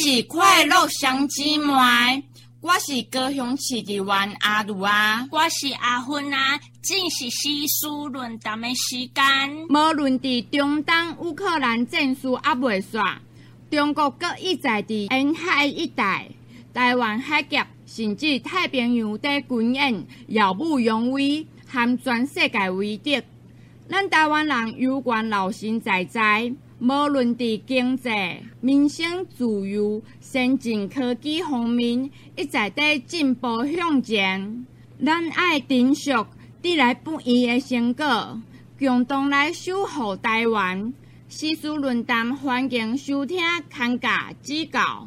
是快乐相姊妹，我是高雄市议员阿如啊， 我是阿芬啊，正是时事论坛的时间。 无论伫中东乌克兰战事还未煞，中国阁一再伫沿海一带、台湾海峡，甚至太平洋底军演耀武扬威，含全世界为敌。咱台湾人有关老神在在，无论伫经济、民生、自由、先进科技方面，一再在进步向前。咱爱珍惜得来不易的成果，共同来守护台湾。时事论坛欢迎收听、参加指教。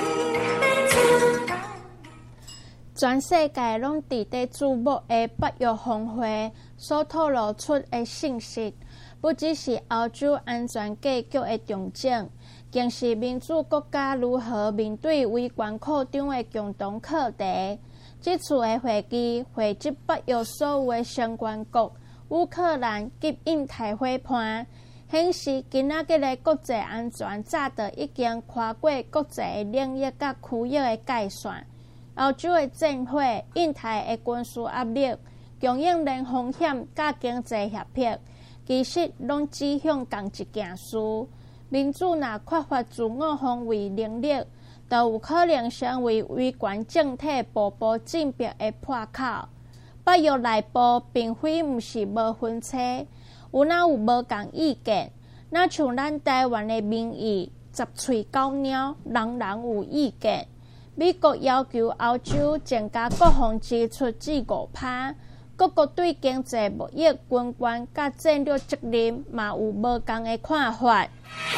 全世界拢伫咧注目的北约峰会所透露出的信息，不只是欧洲安全格局的重整，更是民主国家如何面对威权扩张的共同课题。这次的会议汇集北约所有的成员国、乌克兰及印太伙伴，显示今仔日的国际安全早就已经跨过国际的领域甲区域的界线。欧洲的战火、印太的军事压力、供应链风险、甲经济胁迫，其实拢指向同一件事：民主若缺乏自我防卫能力，就有可能成为威权政体步步进逼的破口。北约内部并非毋是无分歧，有哪有无共意见？哪像咱台湾的民意，十喙九鸟，人人有意见。美国要求欧洲增加国防支出至5%，各国对经济贸易、军权甲战略责任嘛有无同的看法。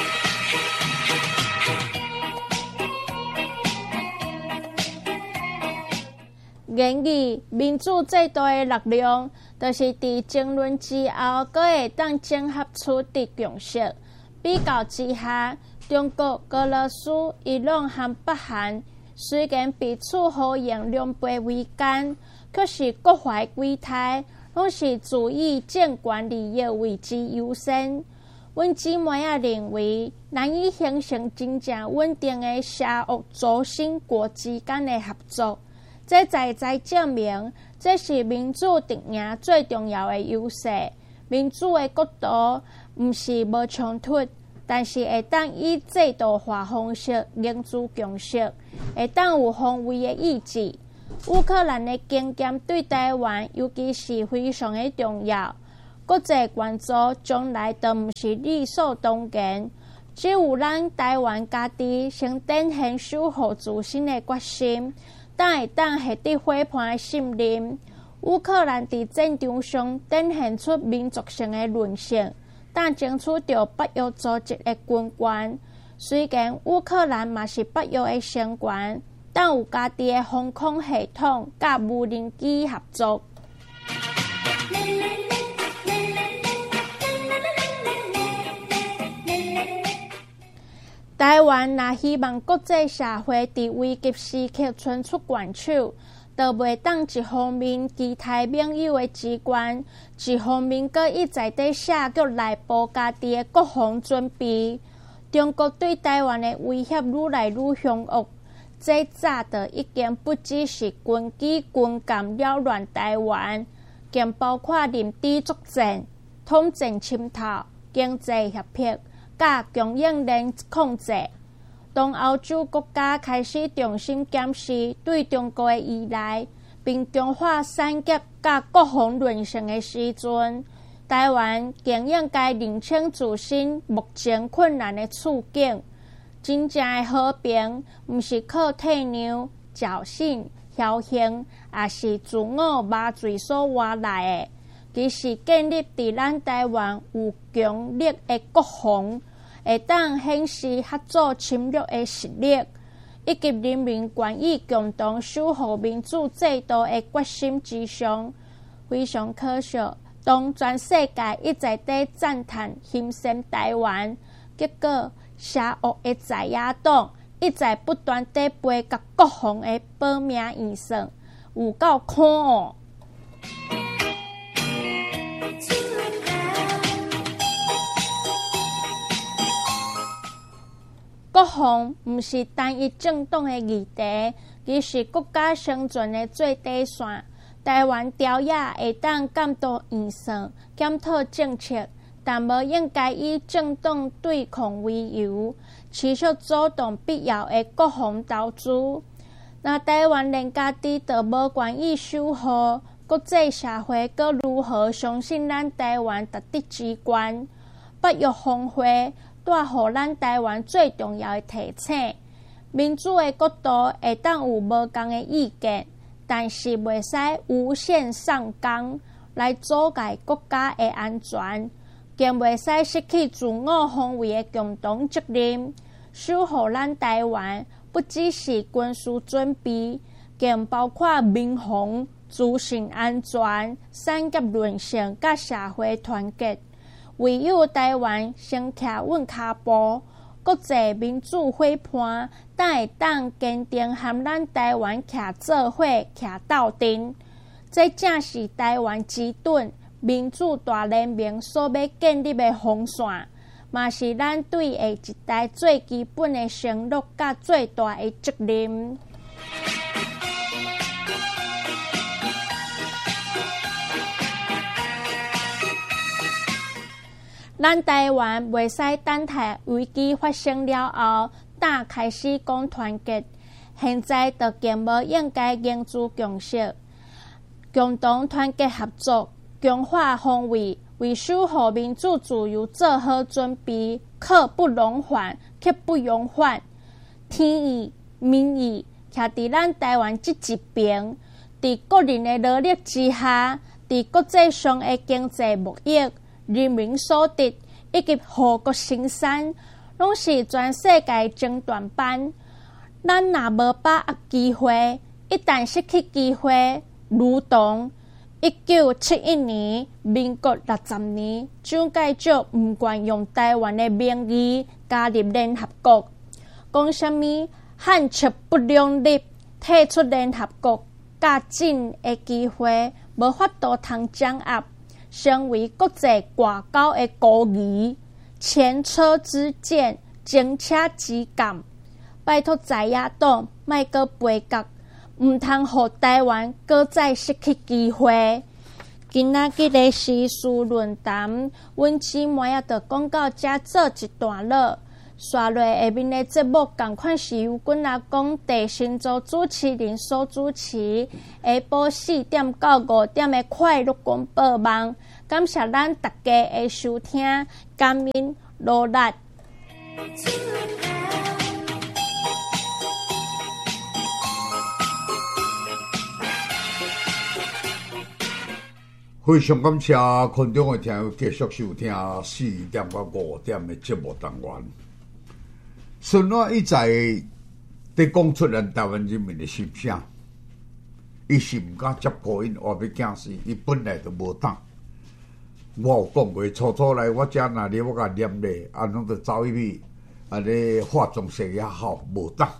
然而，民主制度的力量，就是伫争论之后，阁会当整合出的共识。比较之下，中国、俄罗斯、伊朗和北韩虽然彼此好用两倍为奸，却是各怀鬼胎，拢是自以政权利益为之优先。阮姊妹认为，难以形成真正稳定的下恶轴心国之间的合作。这再再证明，这是民主阵营最重要的优势。民主的角度毋是无冲突，但是会当以制度化方式凝聚共识，会当有防卫的意志。乌克兰的经验对台湾尤其是非常的重要。国际关注将来都毋是理所当然，只有咱台湾家己先展现守护自身的决心，才会当获得伙伴的信任。乌克兰伫战场上展现出民族性的韧性，但争取到北约组织的军权。虽然乌克兰嘛是北约的成员，但有家己的防空系统甲无人机合作。台湾若希望国际社会伫危急时刻伸出援手，就袂当一方面期待盟友的支援，一方面阁一再在下局内部家己的国防准备。中国对台湾的威胁愈来愈凶恶，这早就已经不只是军机、军舰扰乱台湾，更包括认知作战、统战侵透、经济胁迫、甲供应链控制。当欧洲国家开始重新检视对中国的依赖，并强化产业甲国防韧性的时阵，台湾更应该认清自身目前困难的处境。真正的和平，毋是靠退让、侥幸、侥幸，也是自我麻醉所换来的。其实建立伫咱台湾有强力的国防，会当显示合作侵略的实力，以及人民愿意共同守护民主制度的决心之上，非常可惜。当全世界一再在赞叹欣赏台湾，结果邪恶的在野党一再不断在背甲国防的保命预算，有够可恶。 国防毋是单一政党的议题，伊是国家生存的最底线。台湾朝野会当监督预算、检讨政策，但无应该以政党对抗为由，持续主动必要的国防投资。那台湾连家己都无权益守护，国际社会阁如何相信咱台湾特敌机关？北约峰会带予咱台湾最重要的提醒：民主的角度会当有无同的意见。但是袂使无限上纲来阻碍国家的安全，更袂使失去自我防卫的共同责任。守护咱台湾不只是军事准备，更包括民防、资讯安全、产业韧性甲社会团结。唯有台湾先徛稳脚步，国际民主伙伴才会当坚定和咱台湾徛做伙、徛斗阵。这正是台湾之盾民主大联盟所要建立的防线，嘛是咱对下一代最基本的承诺甲最大的责任。咱台湾袂使等待危机发生了后，才开始讲团结。现在就更无应该凝聚共识，共同团结合作，强化防卫，为守护民主自由做好准备。刻不容缓，刻不容缓。天意、民意，徛伫咱台湾这一边，伫个人的努力之下，伫国际上的经济目益。人民所得以及护国生产，拢是全世界争端班。咱若无把握机会，一旦失去机会，如同1971年民国60年，蒋介石毋愿用台湾的名义加入联合国，讲什么汉贼不两立，退出联合国，加进的机会无法度通掌握。身为国际外交的孤儿，前车之鉴，前车之鉴，拜托在野党莫阁背角，毋通互台湾阁再失去机会。今仔日的时事论坛，阮姊妹也着讲到遮做一段落。刷落下面的节目，同款是由阮阿公地新组主持人所主持，下晡4点到5点的快乐广播网。感谢咱大家的收听，感恩努力。 非常感谢群众的听友继续收听4点到5点的节目单元。孙我一再伫讲出咱台湾人民的心声，伊是毋敢接口音，话要惊死，伊本来就无当。我有讲过，初来我遮若咧，我甲念咧，拢着走去咧化妆室也好，无当。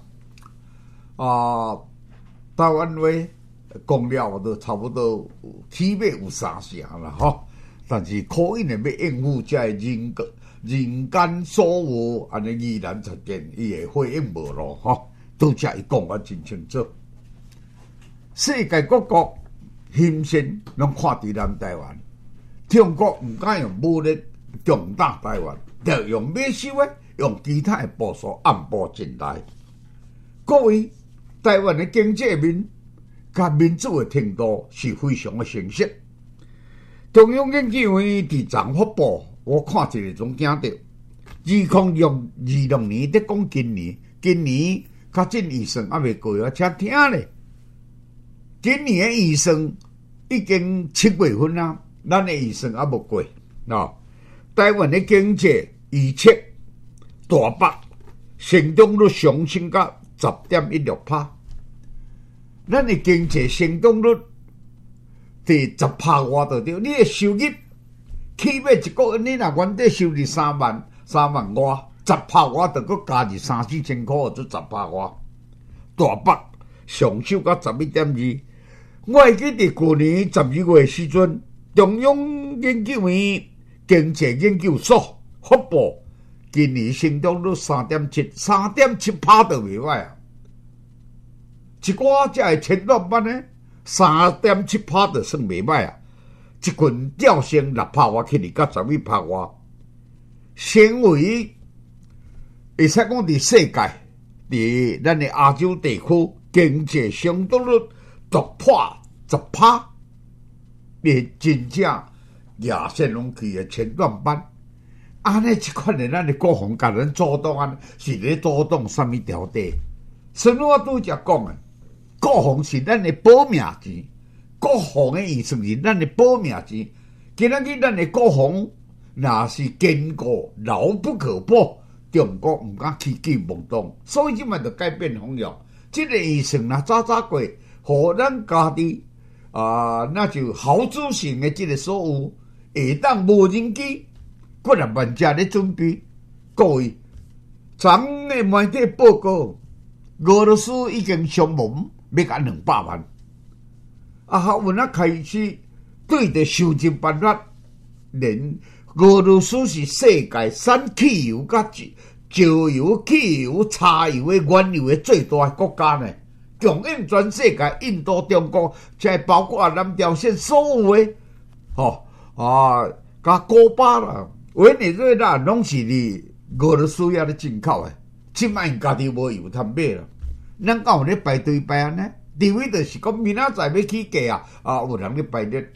台湾话讲了都差不多起码有3成啦，吼。但是口音的要应付遮个人间所有安尼疑难杂症，伊会回应无咯，吼。拄则伊讲我真清楚，世界各国心声拢看伫咱台湾，中国毋敢用武力攻打台湾，就用马手用其他的部署暗部进来。各位，台湾的经济面甲民主的程度是非常的成熟。中央研究院伫昨发布，我看一个总惊到2020年在讲今年较进预算还未过，我请听咧。今年的预算已经7月份啦，咱的预算还无过。台湾的经济预测大幅成长率上升到 10.16%， 咱的经济成长率伫 10% 外就对。你的收入起码一个月，你若原底收入3万外，10% 外就搁加入3-4千块，就10% 外，大幅上升到 11.2%。我会记伫去年12月时阵，中央研究院经济研究所发布今年成长率3.7%都袂歹啊！一寡才会前段班呢，3.7%就算袂歹啊！一群吊升6%外，去到11%外，成为会使讲伫世界，伫咱的亚洲地区经济成长率突破10%，你真正亚线拢去的前段班。安尼即款的咱的国防甲咱主动安是咧主动什么条底？所以我拄则讲的，国防是咱的保命钱，国防的意思是咱的保命钱。今仔日咱的国防若是坚固牢不可破，中国毋敢轻举妄动，所以即摆就改变方向。即个医生若早过，互咱家己那就豪主型的即个所有，下当无人机。几十万只咧准备，各位，昨的媒体报告，俄罗斯已经伤亡要到200万。学问开始对着收集办法，连俄罗斯是世界产汽油、石油、汽油、柴油的原油的最大的国家呢，供应全世界，印度、中国，才包括南朝鲜所有的，加古巴啦。委内瑞拉拢是伫俄罗斯遐咧进口诶，即摆因家己无油通买啦。咱敢有咧排队排安尼？除非就是讲明仔载要起价有人咧排咧。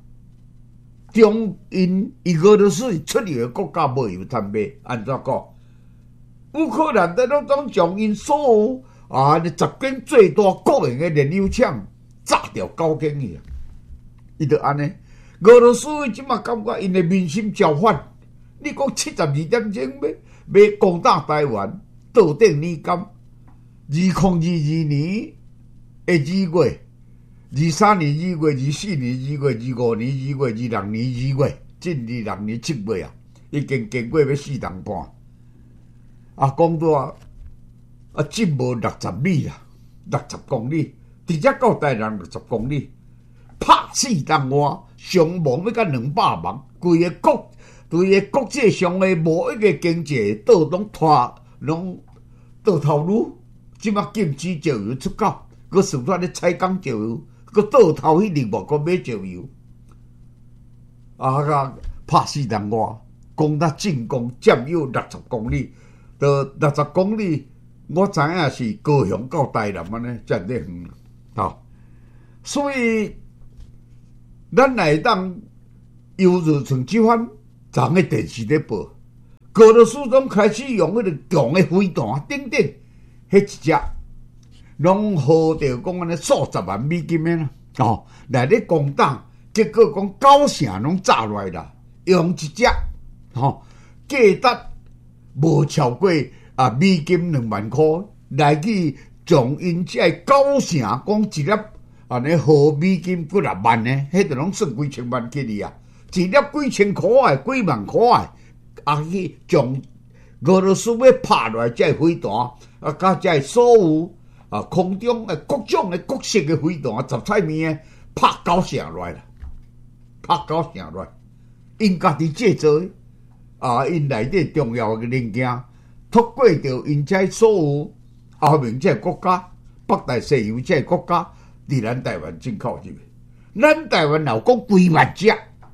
因俄罗斯是出油诶国家无油通买，安怎讲？乌克兰在拢将因所有10间最大国营诶炼油厂炸掉9间去啊！伊就安尼，俄罗斯即摆感觉因诶民心焦反。你讲72点钟要攻打台湾，倒顶年间，2022年2月、23年2月、24年2月、25年2月、26年2月，进26年7月啊，已经经过要4年半。讲到进无60米啦，60公里，直接到台南60公里，拍4年外，伤亡要到200万，规个国。对个国际上的贸易个经济倒拢倒头路，即马禁止石油出口，佮顺便咧采购石油，佮倒头去另外佮买石油，拍4年外，讲到进攻占有60公里，到60公里，我知影是高雄到台南安尼，真咧远所以咱来当犹如像即番。昨个电视咧报，俄罗斯总开始用迄个强的飞弹，等，迄一只拢耗着讲安尼数十万美金的啦，来咧攻打，结果讲9成拢炸落来啦，用一只价值无超过美金2万块，来去将因这9成讲一粒安尼耗美金几6万呢，迄就拢算几千万起哩啊！一粒几千块几万块去将俄罗斯要拍落来这飞弹甲这所有空中的各种的各式的飞弹十彩面的拍9成落来啦，拍9成落来，因家己制造因内底重要的零件，透过着因这所有欧盟这国家、北大西洋这国家，伫咱台湾进口入去，咱台湾有讲几万只。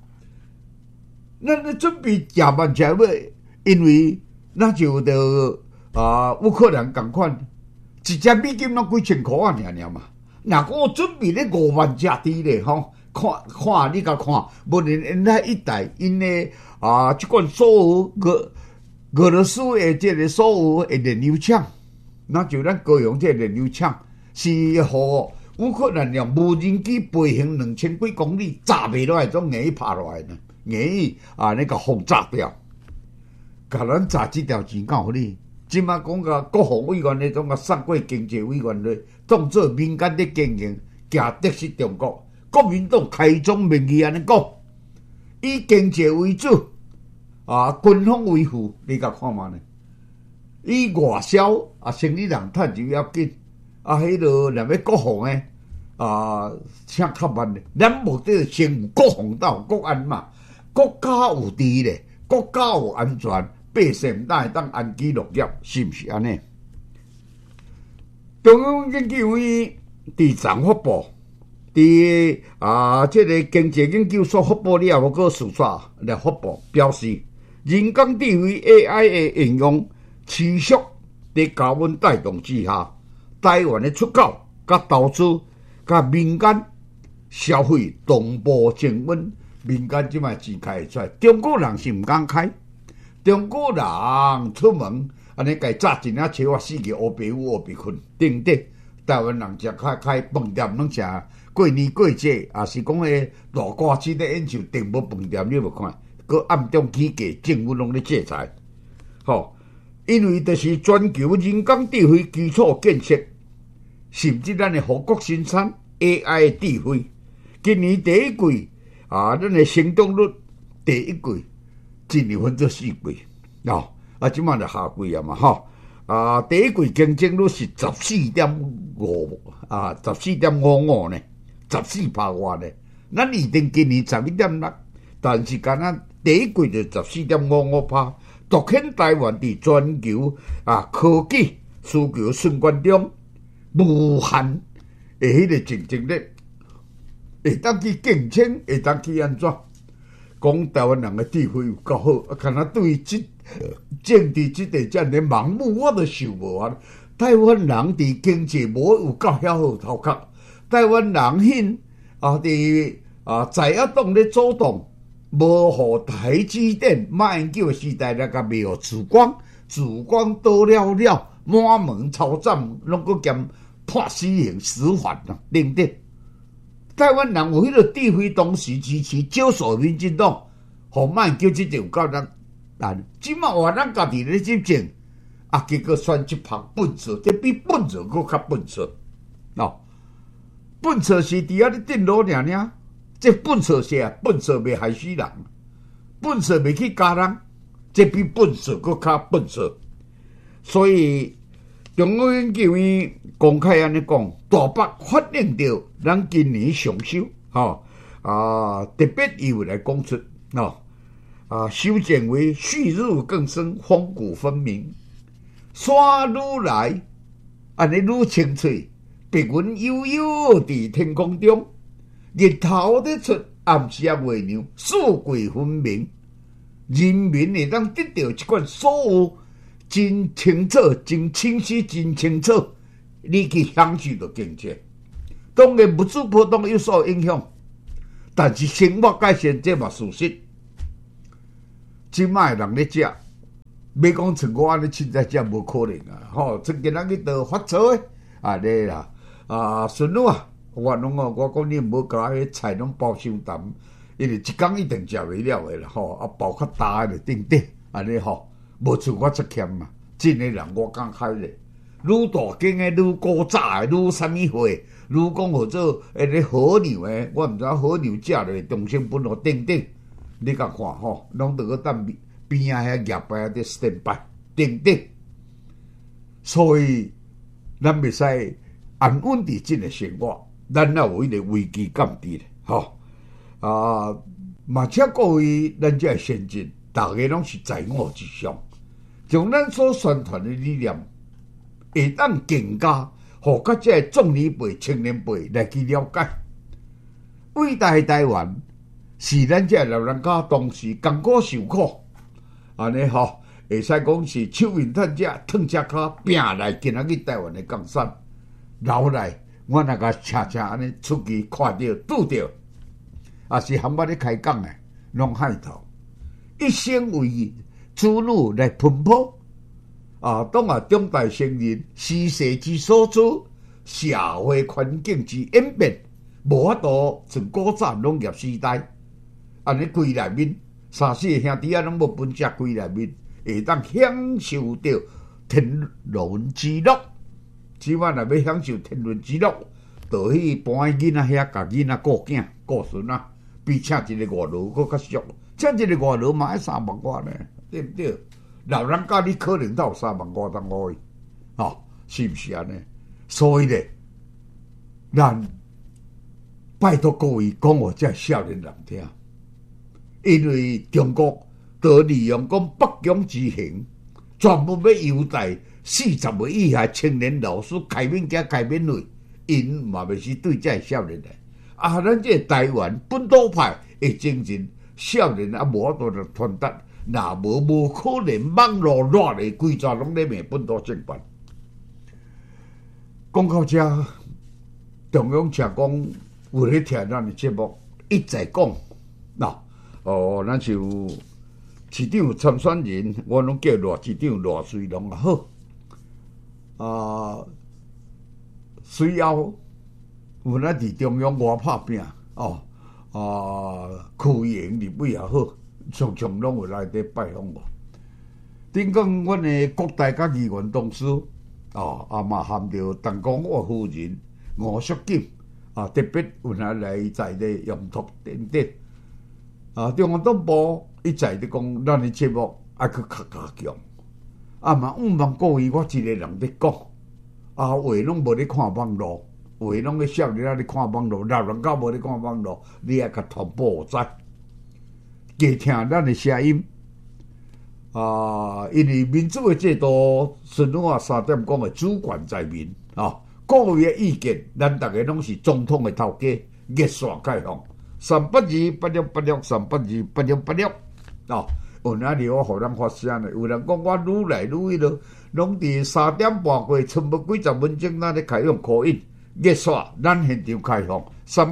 咱咧准备10万只买，因为咱就着乌克兰共款，一只美金拢几千块啊，尔嘛。若我准备咧5万只滴咧看你甲看，无论因那一带因咧即款所有俄罗斯的这个所有的炼油厂，那就咱高雄这炼油厂是互乌克兰用无人机飞行2000几公里炸袂落来，总硬去拍落来呢。硬那个轰炸掉，甲咱炸这条钱够你。即马讲个国防委员咧，总个送过经济委员咧，当做民间咧经营，行得失中国。国民党开宗明义安尼讲，以经济为主，军方为辅。你甲看嘛呢？以外销生意人趁钱要紧，迄落若要国防诶，请较慢咧。咱目的先有国防到国安嘛。国家有治咧，国家有安全， 百姓才会当安居乐业，是毋是安尼？中央研究院伫昨发布，伫这个经济研究所发布了后，个视察来发布表示，人工智慧 AI 的应用持续伫高温带动之下，台湾的出口、甲投资、甲民间消费同步升温。民间即卖钱开会出来，中国人是毋敢开。中国人出门，安尼家炸一领找我4个乌白乌白困，等等。台湾人食开饭店，拢食过年过节，也是讲诶大歌星咧演唱，订无饭店你无看，佮暗中起价，政府拢咧制裁。吼，因为就是全球人工智慧基础建设，甚至咱诶护国生产 AI 的智慧，今年第一季。咱的成长率第一季进入分做4季，即摆就下季啊嘛，第一季竞争率是14.5%，14.55%呢，14%外呢。咱预定今年11.6%，但是敢若第一季就14.55%，凸显台湾伫全球科技需求瞬间中无限的迄个竞争力。会当去竞争，会当去安怎？讲台湾人的智慧有够好，看他对政治这个遮尔盲目，我都受无啊！台湾人伫经济无有够遐好头壳，台湾人迄伫在野党咧主动，无互台积电马英九的时代来甲卖互曙光，曙光倒了，满门抄斩，拢搁兼判死刑死缓啊，等等。台湾人有迄个智慧，当时支持少数民进党，互马英九执政有够难。即摆话咱家己咧执政，结果选一旁笨拙，这比笨拙搁较笨拙。笨拙是伫咧顶楼尔，这笨拙是笨拙袂害死人，笨拙袂去加人，这比笨拙搁较笨拙。所以中央研究院公开安尼讲，大北反映着咱今年上修，特别又来讲出，修剪为旭日更生，风骨分明，山愈来，安尼愈清脆，白云悠悠伫天空中，日头咧出，暗时月亮，四季分明，人民会当得到一款所有。真清楚、真清晰、真清楚，你去享受到经济。当然物资波动有所影响，但是生活改善这嘛事实。即摆人咧食，要讲像我安尼凊彩食无可能啊！曾经人去倒发财咧啦，孙女我讲你毋好甲迄菜拢包伤淡，因为一工一定食袂了的啦，包较大的等等安尼无像我这欠嘛，真诶人我讲开咧，愈大间诶，愈古早诶，愈啥物货，愈讲号做迄个好牛诶，我毋知好牛食咧中性本哦等等，你甲看拢得个等边啊遐业摆伫 stand by 等等，所以咱袂使安稳地进诶生活，咱也有迄个危机感伫咧，嘛且各位咱这先进，大家拢是在我之上。将咱所宣传的理念，会当更加互甲这壮年辈、青年辈来去了解。伟大的台湾是咱这老人家当时艰苦受苦，安尼会使讲是手运趁食、烫只脚拼来今仔日台湾的江山。老来我那个车安尼出去看到、拄到，也是含我咧开讲诶，拢海头，一生为子女来奔波，当中大成人时势之所处，社会环境之演变，无法度像古早农业时代，安尼规内面3、4个兄弟拢无分食，规内面会当享受到天伦之乐。即摆若要享受天伦之乐，就去搬囡仔遐，甲囡仔顾囝顾孙啊，比请一个外劳佫较俗，请一个外劳嘛要3万块呢。对不对？老人家你可能都有3万5当五的，是不是安尼？所以咧，咱拜托各位讲我这少年人听，因为中国就利用讲北京之行，专门要优待40岁以下青年老师开免加开免费，因嘛要是对这少年来。咱这台湾本土派会精神，少年无法度传达，那无可能网络热的规则拢咧骂本土政权。讲到这，中央请讲有咧听咱的节目，一再讲，咱像市长参选人，我拢叫罗市长罗水龙也好，随后有咱伫中央外拍拼，区营立委也好，常常拢有来伫拜访我。顶讲阮的国大甲议员同事，嘛含着陈光华夫人、吴淑锦，特别有来在地用途等等。中央党部一再咧讲，咱的节目爱去较加强。嘛毋茫过于我一个人咧讲，话拢无咧看网络，话拢咧少年仔咧看网络，老人家无咧看网络，你爱甲传播知，加听咱的声音。因为民主的制度，顺我3点讲的主权在民，各位的意见，咱大家拢是总统的头家，热线开放3828686，3828686，有哪里我互咱发声的？有人讲我愈来愈迄落，拢伫3点半过，剩无几十分钟，咱咧开放call in，热线咱现场开放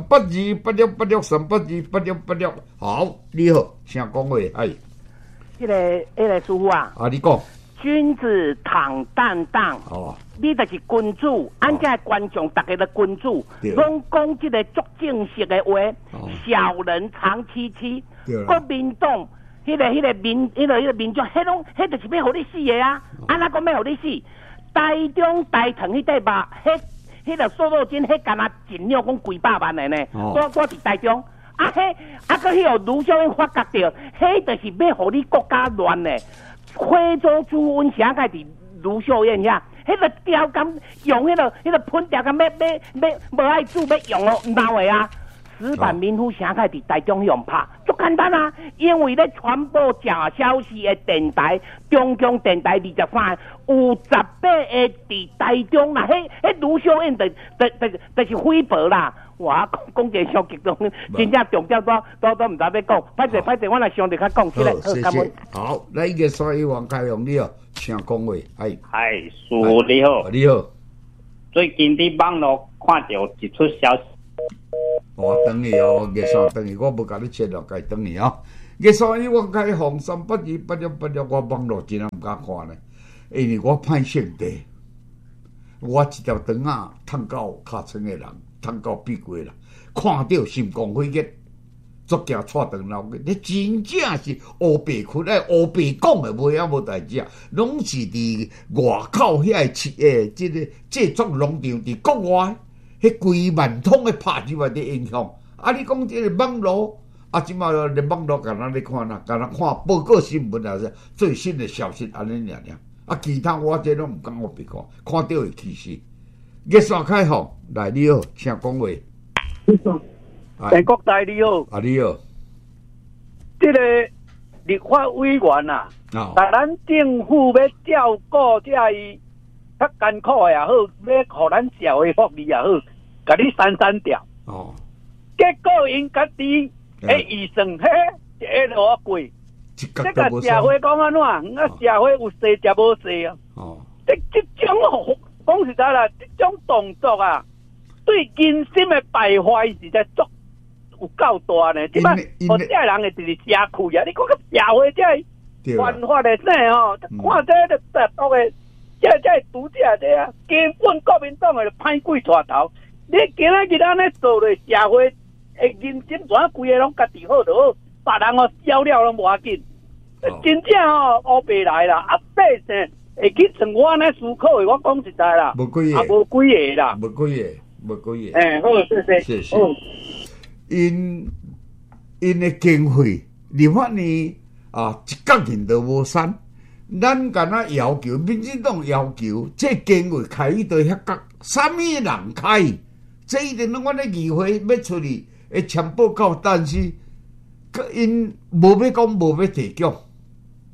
3828686，3828686。好，你好，请讲话， 迄个师傅啊， 你讲。 君子坦荡荡，你就是君主，咱这观众大家的君主，拢讲这个足正式的话，小人长戚戚。国民党迄个民众，迄就是要互你死的啊！安怎讲要互你死？台中大堂迄块肉，迄个瘦肉精，迄干那尽量讲几百万的呢？我伫台中，迄个卢秀英发觉到，迄就是要互你国家乱的。徽州朱温霞盖伫卢秀燕遐，迄个钓竿用迄个喷钓竿，要爱煮要用哦，闹的啊！石板民夫霞盖伫台中用拍，足简单啊！因为咧传播假消息的电台，中共电台23有18个伫台中啦，迄卢秀燕就是诽谤啦。哇，讲个上极端，真正重点都唔知要讲，歹势，我来上着较讲起来。 好，谢谢。好，来一个所以王开勇，你好，请讲话。 嗨，师傅你好。 你好。 最近伫网络看到一出消息。 等你哦，热线等你，我无甲你切落，该等你哦。热线王开勇3828686，我网络真唔敢看呢，因为我歹性地，我一条肠啊烫到尻川的人。通到闭过啦，看到心肝肺热，足惊踹肠流血。你真正是乌白区乌白讲的，无代志啊，拢是伫外口遐制作农场伫国外，迄规万通的拍入来的影响。你讲这个网络，即马连网络甲咱咧看啦，甲咱看报告新闻啊，最新的消息安尼尔。其他我这拢毋敢乌白看，看到会气死。热线开放，来你好，请讲话。 陈国大你好。 你好。 这个立法委员啊，咱政府要照顾这伊较艰苦的也好，要互咱社会福利也好，甲你删掉。结果因家己预算一路过，这个社会讲安怎？社会有势才无势啊。这种。讲实在啦，这种动作啊，对人心的败坏实在足有够大呢。即摆，我这人的就是社区啊，你讲个社会这犯法的啥哦？看这个特毒的，这毒者这啊，根本国民党的歹鬼带头。你今仔日安尼做咧，社会的人心全规个拢家己好就好，别人笑了拢无要紧。真正乌白来啦，百姓。会去像我安尼思考的，我讲实在啦， 无几个， 无几个啦， 无几个。 好，谢谢。 因的经费，立法呢一角银都无删，咱敢若要求，民进党要求，这经费开到遐角，啥物人开？这一定阮咧议会要出去，会签报告，但是因无要讲无要提供。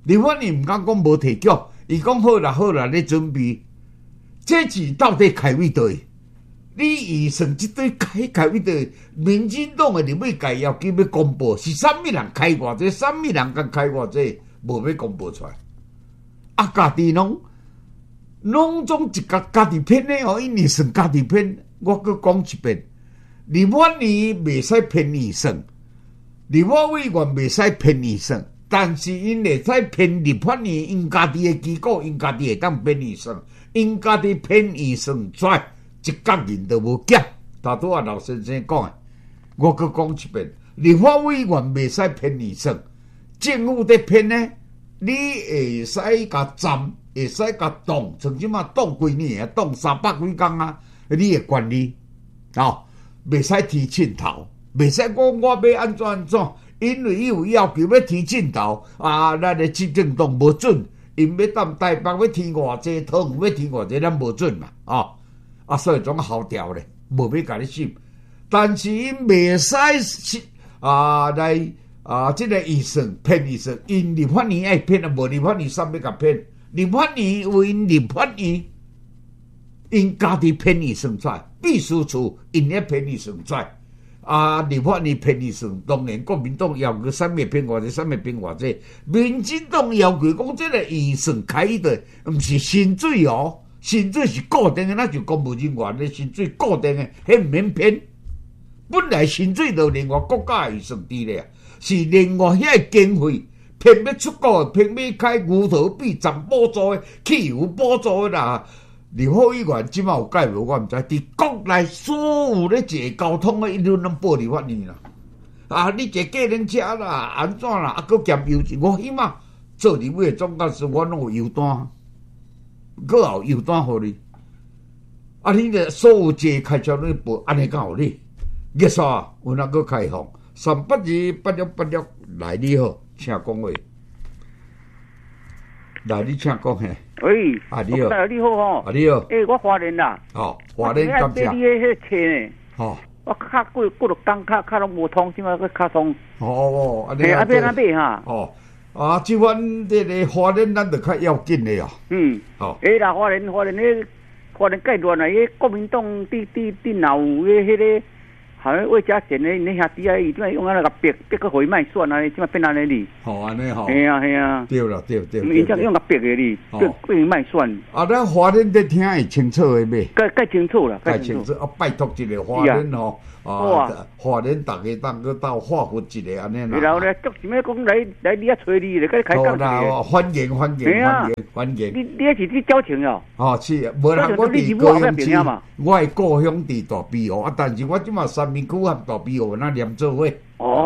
立法院毋敢讲无提供，伊讲好啦好啦，咧准备。这钱到底开位倒？你预算即堆开位倒？民进党的立委界要求要公布是啥物人开偌济，啥物人敢开偌济，无要公布出来。啊，家己拢总一家己骗的哦，因为算家己骗。我搁讲一遍，立法院袂使骗预算，立法委员袂使骗预算，但是因会使骗立法院，因家己的机构，因家己会当骗预算。因家己骗预算出来，一角银都无减。大拄啊，老先生讲的，我搁讲一遍，立法委员袂使骗预算，政府在骗呢，你会使甲站，会使甲动，像即马动几年啊，动300几工啊，你的管理袂使提镜头，袂使讲我要安怎，因为伊有要求要提镜头啊，咱的执政党无准。因要踮台北要添偌济，桃园要添偌济，咱无准嘛，所以总好调咧，无要甲你审。但是因袂使来即个预算骗预算，因立法院爱骗啊，无立法院啥要甲骗？立法院有因立法院，因家己骗预算出来，秘书处因咧骗预算出来。立法院骗预算，当然国民党要求啥物骗偌济，啥物骗偌济。民进党要求讲这个预算开的，毋是薪水哦，薪水是固定的，那就公务人员的薪水固定的，迄毋免骗。本来薪水就另外国家预算伫咧，是另外遐个经费，偏要出国，偏要开牛头币、站补助的、汽油补助的啦。立法委员即马有改无？我毋知。伫国内所有咧坐交通的，一律拢报立法院啦。你坐计程车啦，安怎啦？搁兼油钱，我起码做立委的总干事，我拢有油单，搁有油单互你。你的所有坐开销拢报，安尼敢有你？月煞有哪搁开放？3828686来你好，请讲话。来，你请讲嘿。 喂， 你好， 你好吼， 你好， 我花莲啦， 花莲感谢。 你迄车呢？我卡几落档卡拢无通，即马佫卡通。 安尼啊， 变哈。 即款这个花莲咱就较要紧的哦。 啦，花莲介乱啊！迄国民党伫哪有迄个？好像魏家贤的那兄弟啊，伊怎用那个逼个回卖算啊？怎么变安尼哩？ 安尼吼。 系啊。 对啦，对。 伊怎用个逼的哩？变卖算。 咱花莲在听会清楚的未？ 介清楚啦， 介清楚。拜托一个花莲吼，花莲大家当去到化福一个安尼啦。 然后咧，足想要讲来你啊找你咧，甲你开讲啦。欢迎。 你迄是交情哦。 是，无人我伫高雄市，我的故乡伫大庇护，但是我即马三民区和大庇护那连做伙。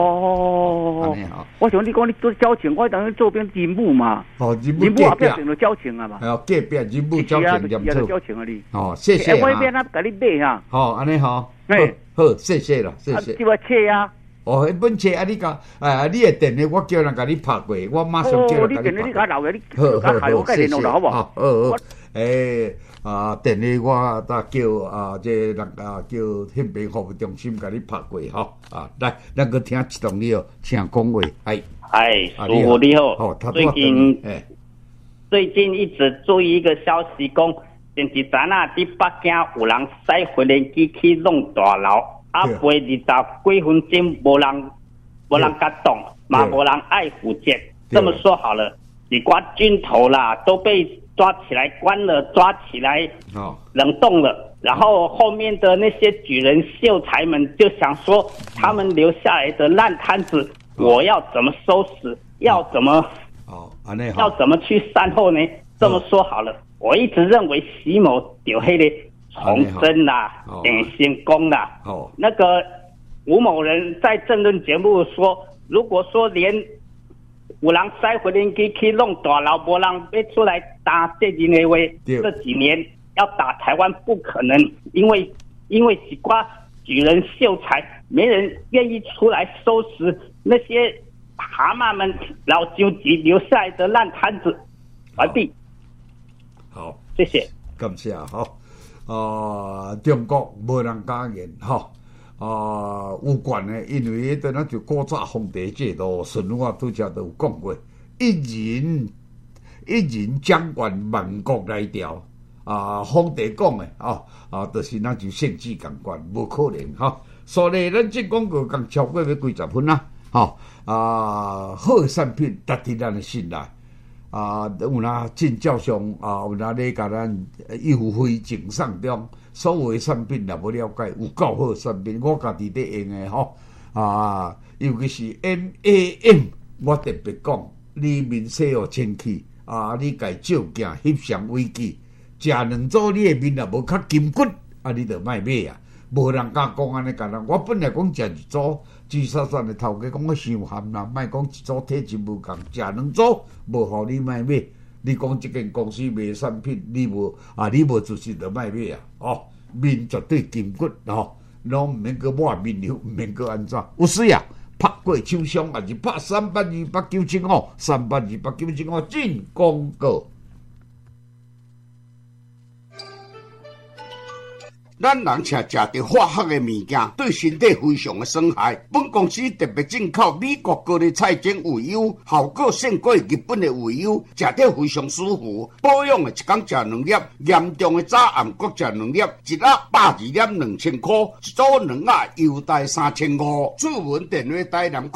我想你讲你做交情，我当时做边人母嘛。人母后壁成了交情啊嘛。 隔壁人母交情连做。 交情啊你。 谢谢啊。 我边啊甲你买哈。 安尼好。好，谢谢啦，谢谢。 即个册啊。 迄本册你甲你的电话我叫人甲你拍过，我马上叫人甲你拍。 你甲留嘅，你甲害我甲联络啦，好无？ 电话我叫这人叫宪兵服务中心甲你拍过吼。来，咱个听一段了，请讲话。 师傅你好。最近一直注意一个消息，讲前一阵啊，伫北京有人驶回联机去弄大楼。飞20几分钟，无人甲动，嘛无人爱护接。这么说好了，几挂军头啦都被抓起来关了，抓起来冷冻了。然后后面的那些举人秀才们就想说，他们留下来的烂摊子，我要怎么收拾？要怎么去善后呢？这么说好了，我一直认为徐某丢黑的。崇祯啦，点心宫啦，那个吴某人在政论节目说，如果说连有人驶回联机去弄大楼，无人要出来打这几年这几年要打台湾不可能，因为几挂举人秀才，没人愿意出来收拾那些蛤蟆们老纠集留下来的烂摊子。完毕。 好， 谢谢， 感谢好。中国无人敢言有关的，因为迄阵就古早皇帝制度，顺我拄则都有讲过， 一人掌管万国来调皇帝讲的就是咱就圣旨共款，无可能所以咱这广告刚超过要几十分啦好的产品值得咱的信赖有哪进教上有哪咧甲咱优惠赠送中，所有的产品若无了解，有够好的产品，我家己在用的尤其是 MAM， 我特别讲，里面洗互清气你家照镜翕相微记，食两组你的面若无较筋骨你就莫买无人甲讲安尼甲人，我本来讲食一组，至少算的头家讲我伤咸啦，莫讲一组体质无共，食两组无互你莫买。你讲这间公司卖产品，你无自信就莫买面绝对筋骨拢毋免个抹面油，毋免个安怎？有需要拍过手伤，还是拍382-895，382-895进广告。咱人吃到化学的物件，对身体非常的损害。本公司特别进口美国高丽菜精鱼油，效果胜过日本的鱼油，吃到非常舒服。保养的一天吃2粒，严重的早暗各吃2粒，一盒120粒2000块，一组2盒优待3500。主文电话台南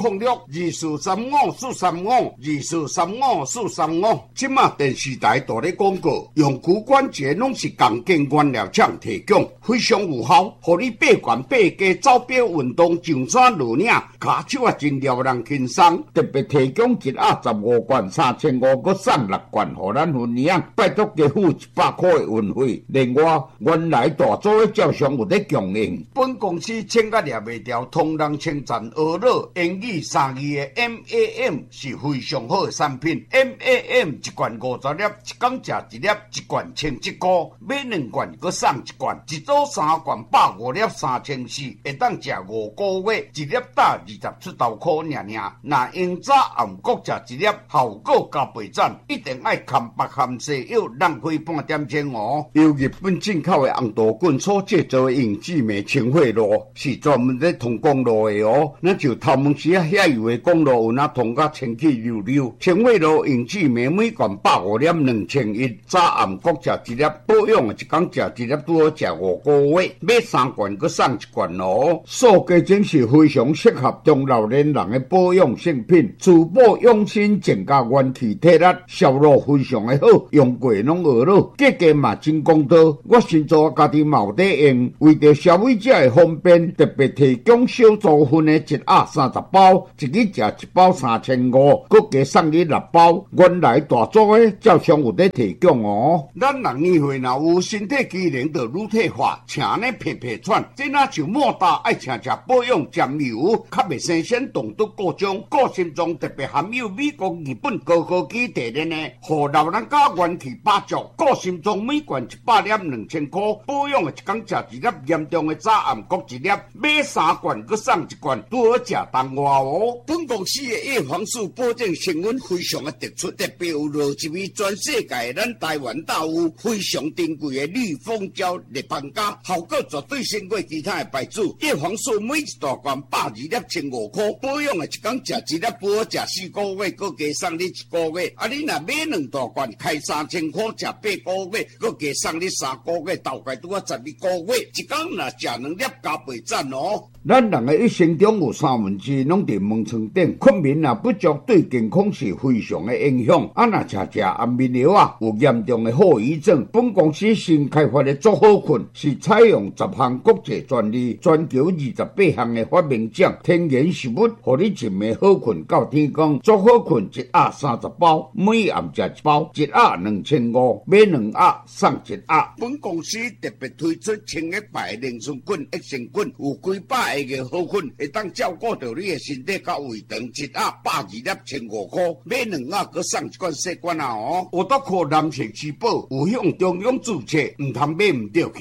0624354435，24354435。即马电视台大咧广告，用具关节拢是共建原料厂提供。非常有效，互你爬悬爬低走表运动，上山落岭，骹手真撩人轻松。特别提供一盒15罐3500，搁送6罐，互咱分享。拜托加付100块的运费。另外，原来大组的照相有咧供应。本公司请甲掠袂掉，同人称赞俄乐英语3字的 MAM 是非常好的产品。MAM 一罐50粒，一天食1粒，一罐17块，买2罐搁送1罐，一组3罐150粒3400，会当食5个月，一粒打20出头块尔。若用早暗各食1粒，效果加倍赞，一定爱含白含西药，浪费半点钱由日本进口的红豆棍所制作的永志美清血露，是专门在通公路的咱就头毛时遐油的公路有哪通甲清气溜溜。清血露永志美每罐150粒2100，早暗各食1粒，保养的一天食1粒，拄好食5个月，买3罐搁送1罐塑胶精是非常适合中老年人的保养性品，除保养身增加元气体力，效果非常的好，用过拢学了，价格嘛真公道。我先做家己嘛有在用，为着消费者的方便，特别提供小组分的1盒30包，一日食1包3500，搁加送你6包。原来大组的照常有在提供咱人年岁若有身体机能就乳体化，请呢皮皮喘，这哪就莫大爱请食保养沾油，较袂生鲜动毒各种，个性中特别含有美国、日本高科技提炼的，互老人家元气百足。个性中每罐100粒2000块，保养的一天食1粒，严重的早暗各1粒，买3罐搁送1罐，拄好食当外本公司的叶黄素保证成分非常的突出，特别有落一味全世界咱台湾大有非常珍贵的绿蜂胶立邦家，效果绝对胜过其他的牌子。叶黄素每一大罐120粒1500块，保养的一天食1粒，拄好食4个月，搁加送你1个月。你若买2大罐，开3000块，食8个月，搁加送你3个月，大概拄好12个月。一天若食2粒，加倍赞咱人的一生中有1/3拢伫门床顶，困眠若不足，对健康是非常的影响。若食安眠药有严重的后遗症。本公司新开发的足好困，是采用10项国际专利，全球28项的发明奖，天然食物，互你一暝好困到天光。足好困1盒30包，每暗食1包，1盒2500，买2盒送1盒。本公司特别推出清液牌灵顺菌、益生菌，有几百个好菌，会当照顾到你的身体甲胃肠。1盒120粒1500块，买2盒搁送1罐细罐有得靠男性吃饱，有向中央注册，唔通买唔对去，实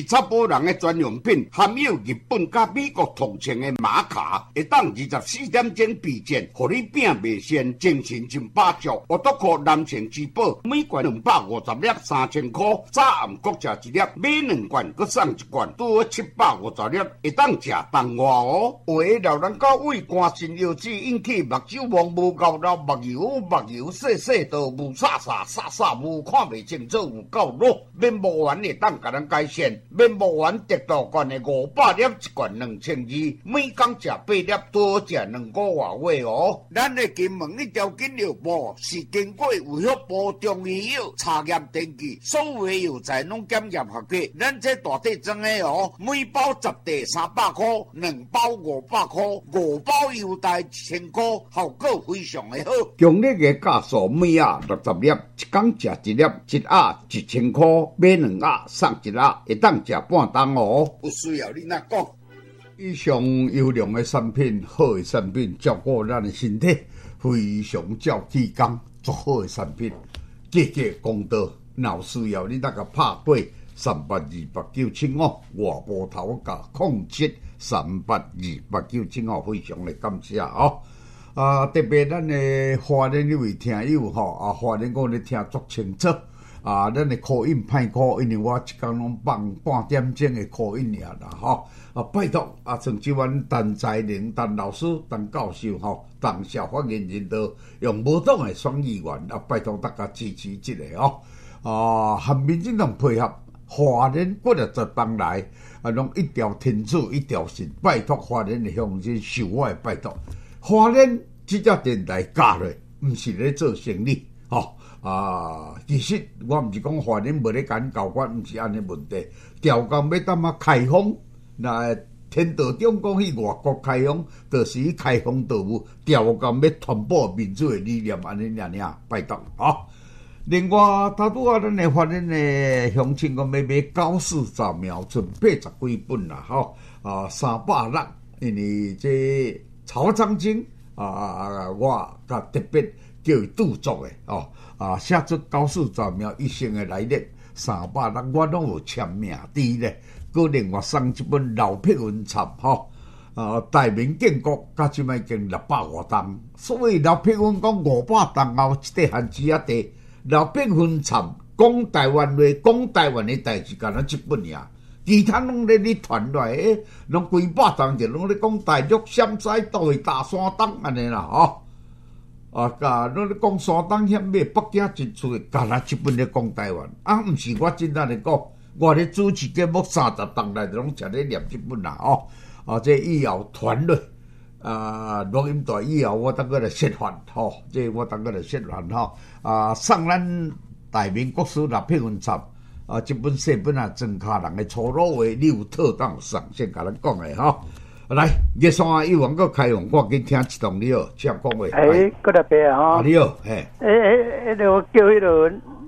插保人的专用品，含有日本甲美国同情的马卡，会当24点钟备件，互你饼袂鲜，精神真饱足。我都靠南城珠宝，每罐250粒，3000块。早暗各食一粒，买2罐，搁送1罐，拄750粒，会当食当活哦。有的老人到胃肝肾腰子引起目睭盲无够老，目油细细道，雾煞雾看袂清楚，有够弱。面膜丸会当甲咱改善，面膜丸得到罐的500粒，1罐2200，每工食8粒，多食2个月哦。咱的金门一条金药部是经过卫福部中医药查验登记，所有药材拢检验合格。咱这大体装的哦，每包10袋300块，2包500块，5包优待1000块，效果非常的好。强力的加速每盒60粒，一工食1粒，1盒1000块，买2盒送1盒，会当食半冬哦。有需要你哪讲？以上优良的产品，好的产品，照顾咱的身体，非常照气功，足好的产品，价格公道。若有需要，你那个拍过3828975，外部头价07382895，非常的感谢哦。特别咱的花莲那位听友吼，花莲我咧听足清楚。咱的call in歹call，因为我一工拢放半点钟的call in尔啦吼。拜托像即阮陈才玲、陈老师、陈教授吼，当下发言人都用无党的选议员拜托大家支持即个哦。和民进党配合，花莲过了十帮来拢一条天主一条线，拜托花莲的乡亲受我的拜托。花莲即只电台加落，毋是咧做生意吼。其实我毋是讲花莲无咧干交关，毋是安尼问题。调工要当开放，那天道中讲去外国开放，就是开放道路。调工要传播民主的理念，安尼尔，拜托吼。另外，他拄咱的花莲的乡亲讲要买高市杂苗，剩80几本啦，吼，300粒，因为这曹章金我甲特别叫伊督促的写出高市杂苗一生的来历300粒，我拢有签名伫咧，搁另外送一本老辟文册吼。大明建国到即摆已经600多吨，所以老辟文讲500吨后，一块限制啊地。老辟文册讲台湾话，讲台湾的代志，干那一本尔，其他拢咧你传来，拢几百吨就拢咧讲大陆陕西倒位大山东安尼啦吼。拢咧讲山东险买北京一厝，干那一本咧讲台湾，毋是我真正咧讲，我咧主持节目30档内拢直咧念一本啦吼。这以后传落。录音带以后，我当个来示范吼，这我当个来示范吼。送咱大明国史老辟文册，这本细本庄卡人的粗鲁话，你有套当送，先甲咱讲的吼。来，叶山有网个开放，我紧听一段了，请讲话。 搁特别啊！ 你好， 就叫迄个